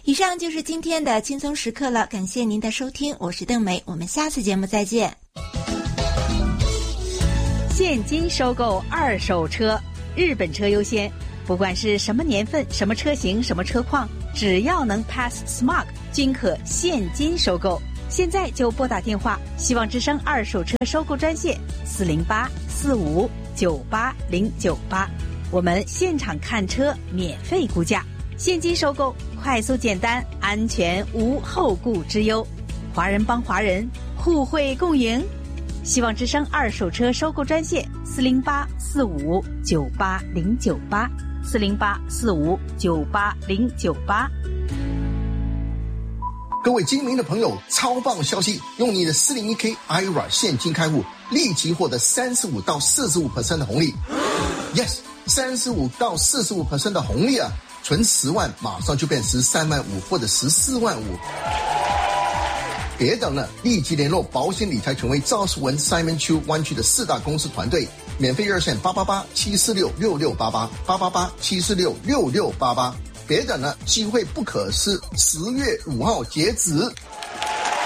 以上就是今天的轻松时刻了，感谢您的收听，我是邓梅，我们下次节目再见。 现金收购二手车，日本车优先，不管是什么年份、什么车型、什么车况，只要能 pass smog 均可现金收购。现在就拨打电话，希望之声二手车收购专线408-4598-098，我们现场看车免费估价，现金收购，快速简单，安全无后顾之忧。华人帮华人，互惠共赢。希望之声二手车收购专线408-4598-098，408-4598-098。 各位精明的朋友，超棒消息！用你的 401K IRA 现金开户，立即获得35到45% 的红利。Yes， 35到45% 的红利啊！存10万，马上就变13万5或者14万5。别等了，立即联络保险理财权威赵世文 Simon Chu 湾区的4大公司团队，免费热线888-746-6688，888-746-6688。别等了，机会不可失，10月5号截止。